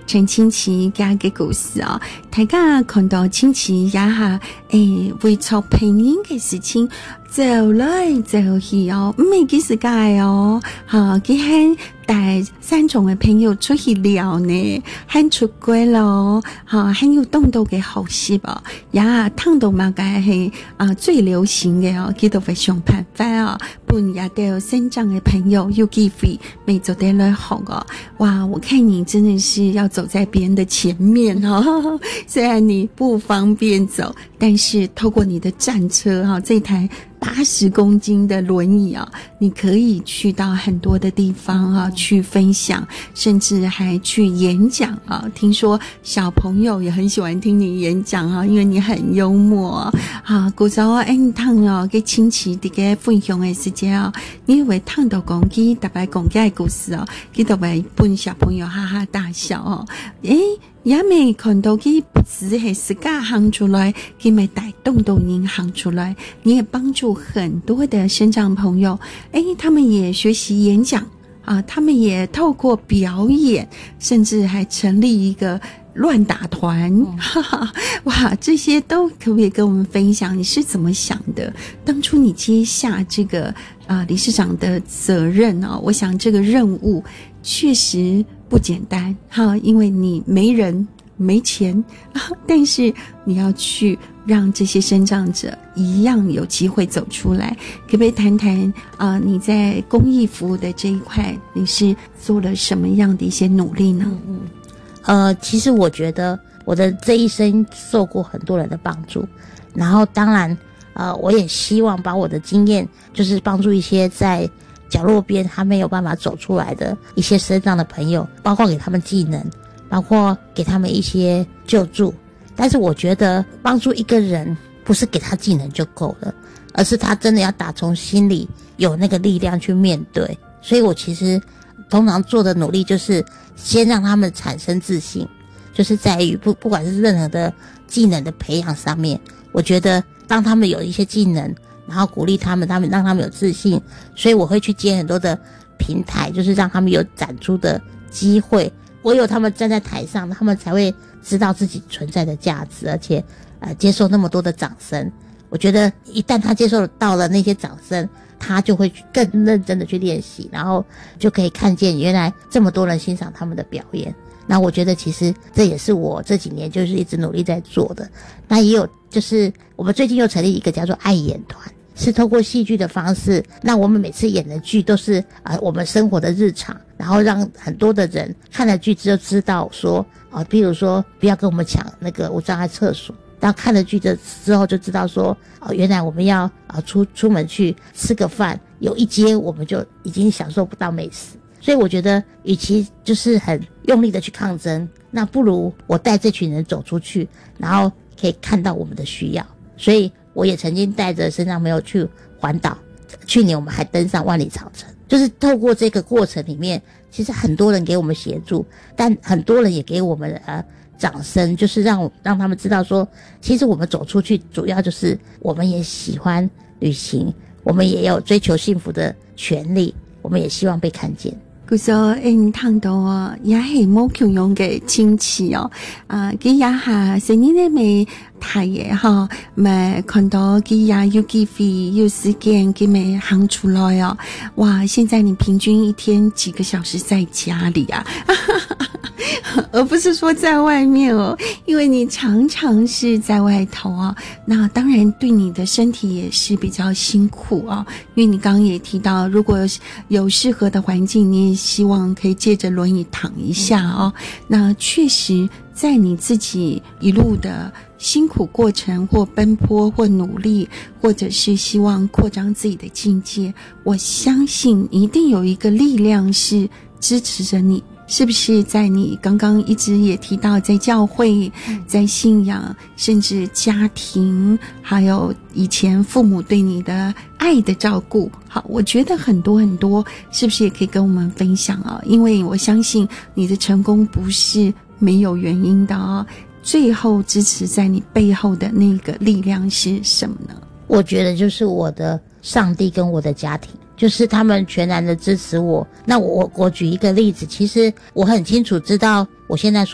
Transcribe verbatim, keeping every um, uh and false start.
陈清奇家嘅故事啊、哦，大家看到清奇也下诶为做平人嘅事情走來走去哦，唔係幾時界哦，哈，佢喺帶三種嘅朋友出去聊呢，喺出軌咯，哈，很有動作嘅好事吧，也聽到嘛嘅係啊最流行嘅哦，佢都會想辦法啊，本也都有身障嘅朋友有機會未做得來好哦，哇，我看你真的是要走在別人的前面哦，雖然你不方便走，但是透過你的戰車哈，這台八十公斤的輪椅啊，你可以去到很多的地方啊，去分享，甚至還去演講啊。聽說小朋友也很喜歡聽你演講啊，因為你很幽默啊。古早啊，你聽哦，給親戚啲嘅分享嘅時間啊，你會聽到講佢特別講嘅故事啊，佢都會伴小朋友哈哈大笑哦。誒。也未看到佢不只係自家行出來，佢咪帶動到您行出來，你也幫助很多的身障朋友，誒，他們也學習演講啊，他們也透過表演，甚至還成立一個亂打團，嗯、哈哈，哇，這些都可不可以跟我們分享？你是怎麼想的？當初你接下這個啊、呃、理事長的責任啊，我想這個任務確實不簡單哈，因為你沒人沒錢，但是你要去讓這些身障者一樣有機會走出來。可不可以談談啊、呃？你在公益服務的這一塊，你是做了什麼樣的一些努力呢？ 嗯，呃，其實我覺得我的這一生受過很多人的幫助，然後當然，呃，我也希望把我的經驗，就是幫助一些在角落邊他沒有辦法走出來的一些身障的朋友，包括給他們技能，包括給他們一些救助。但是我覺得幫助一個人不是給他技能就夠了，而是他真的要打從心裡有那個力量去面對。所以我其實通常做的努力就是先讓他們產生自信，就是在於不不管是任何的技能的培養上面，我覺得當他們有一些技能，然後鼓勵他們，他們讓他們有自信，所以我會去接很多的平台，就是讓他們有展出的機會。唯有他們站在台上，他們才會知道自己存在的價值，而且呃接受那麼多的掌聲。我覺得一旦他接受到了那些掌聲，他就會更認真的去練習，然後就可以看見原來這麼多人欣賞他們的表演。那我覺得其實這也是我這幾年就是一直努力在做的。那也有就是我們最近又成立一個叫做愛演團，是透過戲劇的方式，那我們每次演的劇都是啊、呃、我們生活的日常，然後讓很多的人看了劇之後知道說啊、呃，比如說不要跟我們搶那個無障礙廁所，然後看了劇的之後就知道說哦、呃，原來我們要啊、呃、出出門去吃個飯，有一街我們就已經享受不到美食。所以我覺得與其就是很用力的去抗爭，那不如我帶這群人走出去，然後可以看到我們的需要。所以我也曾經帶着身障朋友去環島，去年我們還登上萬里長城。就是透過這個過程裡面，其實很多人給我們協助，但很多人也給我們呃掌聲，就是讓讓他們知道說，其實我們走出去主要就是我們也喜歡旅行，我們也有追求幸福的權利，我們也希望被看見。 佢說誒聽到啊，也係冇強用嘅親戚哦，啊佢也下成年咧未睇嘢哈，咪看到佢也有機會有時間佢咪行出來哦，哇！現在你平均一天幾個小時在家裡啊？而不是說在外面哦，因為你常常是在外頭啊，那當然對你的身體也是比較辛苦啊，因為你剛剛也提到，如果有適合的環境，你也希望可以借着輪椅躺一下哦，那確實在你自己一路的辛苦過程或奔波或努力，或者是希望擴張自己的境界，我相信一定有一個力量是支持着你。是不是在你剛剛一直也提到，在教會、在信仰，甚至家庭，還有以前父母對你的愛的照顧，好，我覺得很多很多，是不是也可以跟我們分享啊？因為我相信你的成功不是沒有原因的啊，最後支持在你背後的那個力量是什麼呢？ 我覺得就是我的上帝跟我的家庭，就是他們全然的支持我。那我我舉一個例子，其實我很清楚知道我現在所